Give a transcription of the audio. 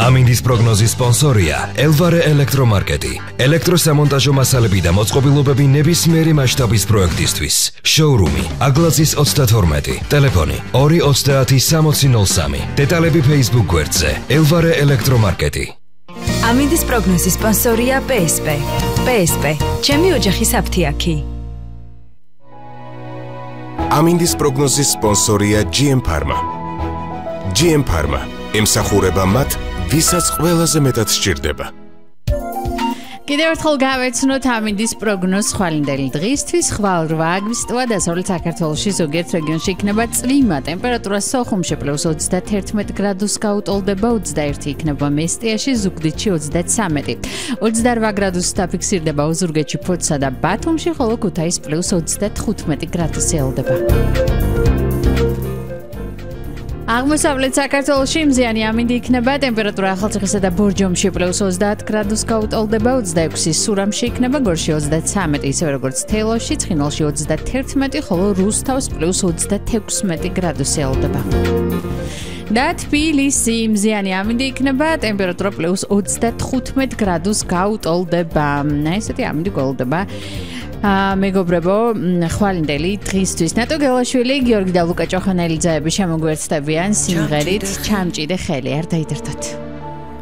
ამინდის პროგნოზის სპონსორია ელვარე ელექტრომარკეტი. ელექტროსამონტაჟო მასალები და მოწყობილობები ნებისმიერი მასშტაბის პროექტისთვის. შოურუმი აგლაზის 32, ტელეფონი 230 დეტალები Facebook გვერდზე ელვარე ელექტრომარკეტი. ამინდის პროგნოზის სპონსორია PSP. PSP, ჩემი ოჯახის აფთიაქი. ამინდის პროგნოზის სპონსორია GM Pharma. GM Pharma ემსახურება მათ, ვისაც ყველაზე მეტად სჭირდება. კიდევ ერთხელ გავეცნოთ ამინდის პროგნოზს ხვალინდელი დღისთვის. ხვალ 8 აგვისტოა დასავლეთ საქართველოში ზოგიერთ რეგიონში იქნება წვიმა. ტემპერატურა სოხუმში +31 გრადუს გაუტოლდება, 21 იქნება მესტიაში, ზუგდიდში 33. 28 გრადუსი დაფიქსირდება ოზურგეთში, ფოთსა და ბათუმში, ხოლო ქუთაისში +35 გრადუსი ელოდება. აღმოსავლეთ საქართველოში მზიანი ამინდი იქნება, ტემპერატურა ახალციხესა და ბორჯომში +30 გრადუს გაუტოლდება, 26 სურამში იქნება, გორში 33, ისევე როგორც თელოში, ცხინვალში 31, ხოლო რუსთავს +26 გრადუსი ელოდება. და თბილისი მზიანი ამინდი იქნება, ტემპერატურა +35 გრადუს გაუტოლდება. ესეთი ამინდი გველოდება მეგობრებო, ხვალინდელი დღისთვის. ნატო გელაშვილი, გიორგი და ლუკა ჭოხანელიძეები შემოგვერცხდებიან სიმღერით ჩამჭიდე ხელი. არ დაიდერდოთ.